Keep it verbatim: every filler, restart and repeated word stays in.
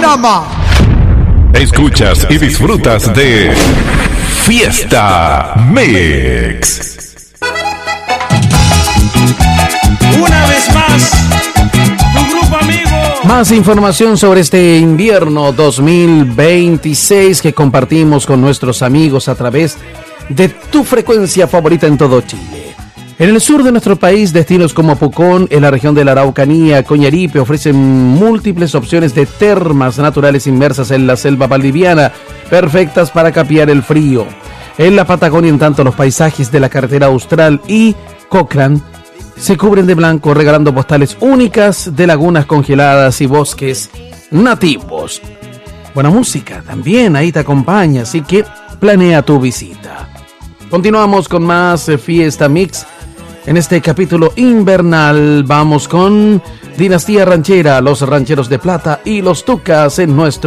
llama. Escuchas y disfrutas de Fiesta Mix. Una vez más, tu grupo amigo. Más información sobre este invierno dos mil veintiséis que compartimos con nuestros amigos a través de tu frecuencia favorita en todo Chile. En el sur de nuestro país, destinos como Pucón, en la región de la Araucanía, Coñaripe, ofrecen múltiples opciones de termas naturales inmersas en la selva valdiviana, perfectas para capear el frío. En la Patagonia, en tanto, los paisajes de la carretera austral y Cochrane se cubren de blanco, regalando postales únicas de lagunas congeladas y bosques nativos. Buena música también ahí te acompaña, así que planea tu visita. Continuamos con más Fiesta Mix. En este capítulo invernal vamos con Dinastía Ranchera, los Rancheros de Plata y los Tucas en nuestro